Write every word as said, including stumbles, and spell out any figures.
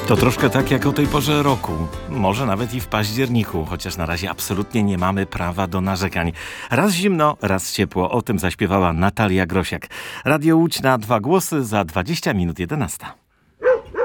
To troszkę tak jak o tej porze roku, może nawet i w październiku, chociaż na razie absolutnie nie mamy prawa do narzekań. Raz zimno, raz ciepło, o tym zaśpiewała Natalia Grosiak. Radio Łódź na dwa głosy za dwadzieścia minut jedenasta.